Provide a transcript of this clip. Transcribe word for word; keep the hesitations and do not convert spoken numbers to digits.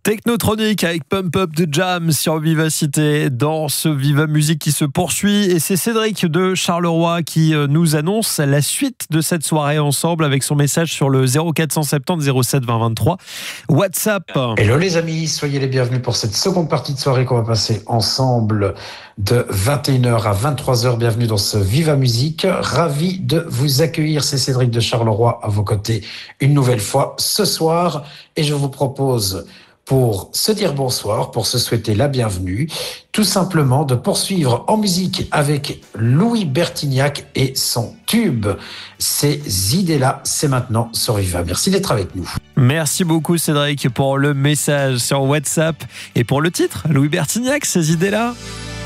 Technotronic avec Pump Up de Jam sur Vivacité dans ce Viva Musique qui se poursuit. Et c'est Cédric de Charleroi qui nous annonce la suite de cette soirée ensemble avec son message sur le zéro quatre cent soixante-dix zéro sept vingt vingt-trois WhatsApp. Hello les amis, soyez les bienvenus pour cette seconde partie de soirée qu'on va passer ensemble de vingt et une heures à vingt-trois heures. Bienvenue dans ce Viva Musique. Ravi de vous accueillir. C'est Cédric de Charleroi à vos côtés une nouvelle fois ce soir. Et je vous propose, pour se dire bonsoir, pour se souhaiter la bienvenue, tout simplement de poursuivre en musique avec Louis Bertignac et son tube. Ces idées-là, c'est maintenant sur Viva. Merci d'être avec nous. Merci beaucoup Cédric pour le message sur WhatsApp et pour le titre, Louis Bertignac, ces idées-là.